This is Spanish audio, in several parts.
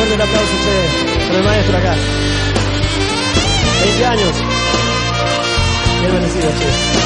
fuerte el aplauso, che, con el maestro acá. 20 años. Bien merecido, che.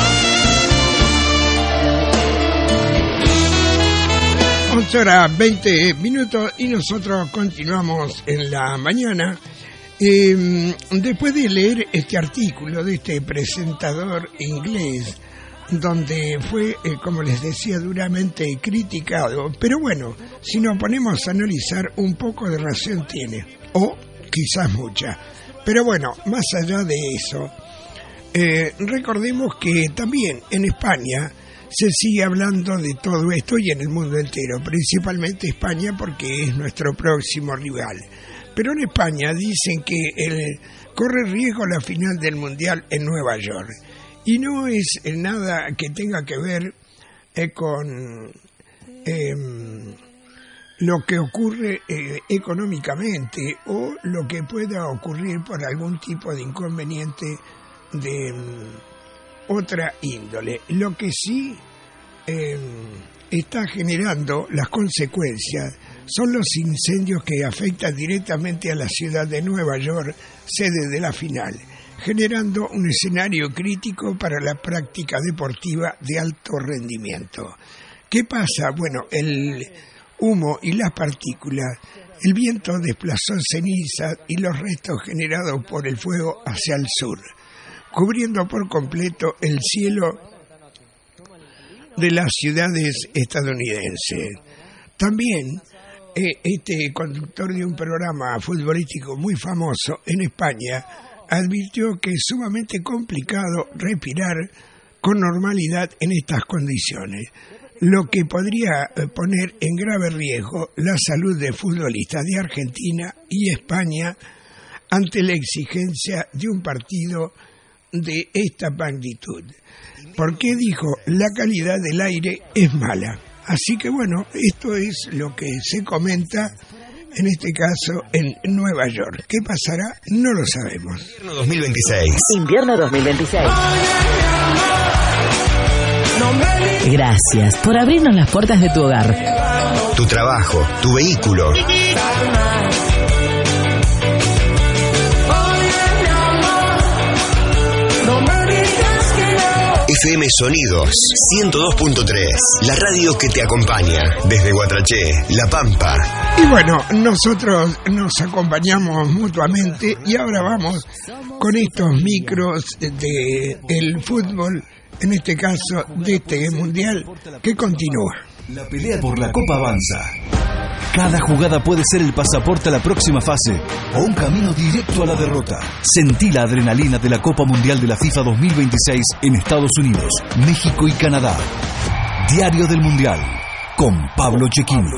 11:20 y nosotros continuamos en la mañana. Después de leer este artículo de este presentador inglés, donde fue, como les decía, duramente criticado, pero bueno, si nos ponemos a analizar, un poco de razón tiene, o quizás mucha. Pero bueno, más allá de eso, recordemos que también en España se sigue hablando de todo esto, y en el mundo entero, principalmente España, porque es nuestro próximo rival. Pero en España dicen que corre riesgo la final del Mundial en Nueva York. Y no es nada que tenga que ver con lo que ocurre económicamente, o lo que pueda ocurrir por algún tipo de inconveniente de otra índole. Lo que sí está generando las consecuencias son los incendios que afectan directamente a la ciudad de Nueva York, sede de la final, generando un escenario crítico para la práctica deportiva de alto rendimiento. ¿Qué pasa? Bueno, el humo y las partículas, el viento desplazó cenizas y los restos generados por el fuego hacia el sur, cubriendo por completo el cielo de las ciudades estadounidenses. También este conductor de un programa futbolístico muy famoso en España advirtió que es sumamente complicado respirar con normalidad en estas condiciones, lo que podría poner en grave riesgo la salud de futbolistas de Argentina y España ante la exigencia de un partido de esta magnitud. Porque dijo, la calidad del aire es mala. Así que bueno, esto es lo que se comenta en este caso en Nueva York. ¿Qué pasará? No lo sabemos. Invierno 2026. Invierno 2026. Gracias por abrirnos las puertas de tu hogar, Tu trabajo, tu vehículo. FM Sonidos 102.3, la radio que te acompaña desde Guatraché, La Pampa. Y bueno, nosotros nos acompañamos mutuamente, y ahora vamos con estos micros de el fútbol, en este caso de este mundial que continúa. La pelea por la Copa avanza. Cada jugada puede ser el pasaporte a la próxima fase o un camino directo a la derrota. Sentí la adrenalina de la Copa Mundial de la FIFA 2026 en Estados Unidos, México y Canadá. Diario del Mundial, con Pablo Chequini.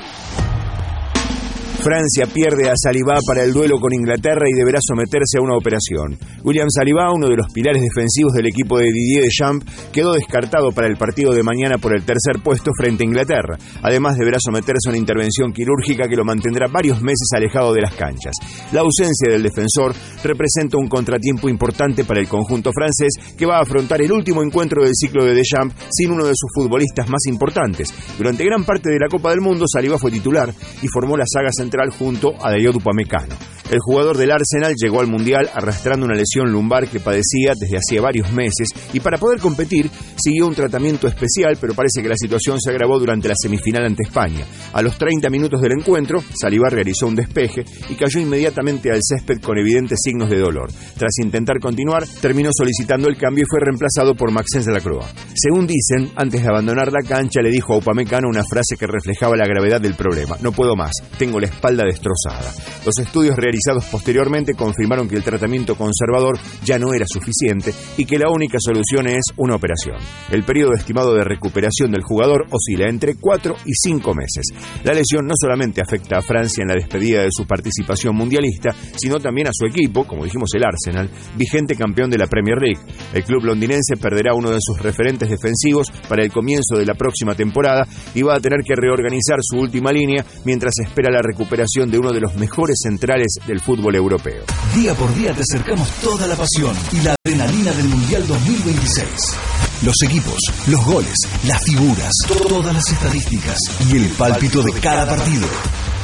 Francia pierde a Saliba para el duelo con Inglaterra y deberá someterse a una operación. William Saliba, uno de los pilares defensivos del equipo de Didier Deschamps, quedó descartado para el partido de mañana por el tercer puesto frente a Inglaterra. Además, deberá someterse a una intervención quirúrgica que lo mantendrá varios meses alejado de las canchas. La ausencia del defensor representa un contratiempo importante para el conjunto francés, que va a afrontar el último encuentro del ciclo de Deschamps sin uno de sus futbolistas más importantes. Durante gran parte de la Copa del Mundo, Saliba fue titular y formó la saga central junto a Dayot Upamecano. El jugador del Arsenal llegó al Mundial arrastrando una lesión lumbar que padecía desde hacía varios meses, y para poder competir siguió un tratamiento especial, pero parece que la situación se agravó durante la semifinal ante España. A los 30 minutos del encuentro, Saliba realizó un despeje y cayó inmediatamente al césped con evidentes signos de dolor. Tras intentar continuar, terminó solicitando el cambio y fue reemplazado por Maxence Lacroix. Según dicen, antes de abandonar la cancha le dijo a Upamecano una frase que reflejaba la gravedad del problema: "No puedo más, tengo la espalda destrozada". Los estudios realizados posteriormente confirmaron que el tratamiento conservador ya no era suficiente y que la única solución es una operación. El periodo estimado de recuperación del jugador oscila entre 4 y 5 meses. La lesión no solamente afecta a Francia en la despedida de su participación mundialista, sino también a su equipo, como dijimos el Arsenal, vigente campeón de la Premier League. El club londinense perderá uno de sus referentes defensivos para el comienzo de la próxima temporada y va a tener que reorganizar su última línea mientras espera la recuperación de uno de los mejores centrales del fútbol europeo. Día por día te acercamos toda la pasión y la adrenalina del Mundial 2026. Los equipos, los goles, las figuras, todas las estadísticas y el pálpito de cada partido.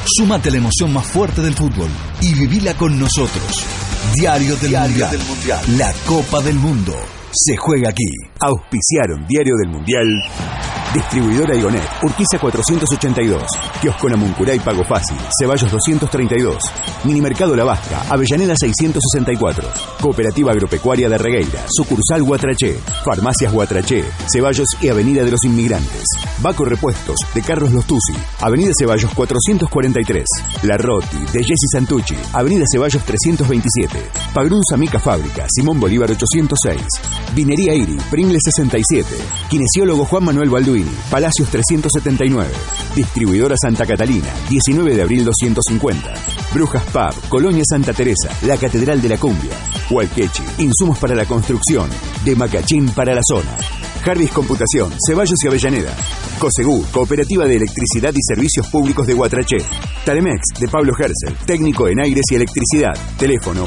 Súmate a la emoción más fuerte del fútbol y vivila con nosotros. Diario del Mundial. La Copa del Mundo se juega aquí. Auspiciaron Diario del Mundial. Distribuidora Igonet, Urquiza 482, Kiosco Namuncurá y Pago Fácil, Ceballos 232, Minimercado La Vasca, Avellaneda 664, Cooperativa Agropecuaria de Regueira, Sucursal Guatraché, Farmacias Guatraché, Ceballos y Avenida de los Inmigrantes, Baco Repuestos, de Carlos Lostuzzi, Avenida Ceballos 443, La Roti, de Jessy Santucci, Avenida Ceballos 327, Pagrunza Mica Fábrica, Simón Bolívar 806, Vinería Iri, Pringles 67, Kinesiólogo Juan Manuel Balduini, Palacios 379, Distribuidora Santa Catalina, 19 de abril 250, Brujas Pub, Colonia Santa Teresa, la Catedral de la Cumbia, Hualquechi, insumos para la construcción, de Macachín para la zona, Jarvis Computación, Ceballos y Avellaneda, Cosegú, Cooperativa de Electricidad y Servicios Públicos de Guatraché, Talemex, de Pablo Hersel, técnico en aires y electricidad, teléfono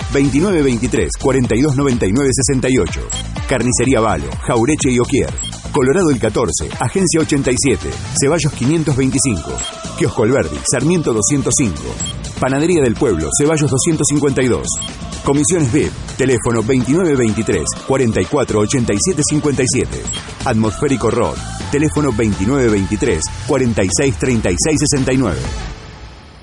2923-4299-68, Carnicería Valo, Jaureche y Oquier, Colorado el 14, Agencia 87, Ceballos 525, Kiosco Alberdi, Sarmiento 205, Panadería del Pueblo, Ceballos 252, Comisiones VIP, teléfono 2923-448757, Atmosférico Road, teléfono 2923-463669.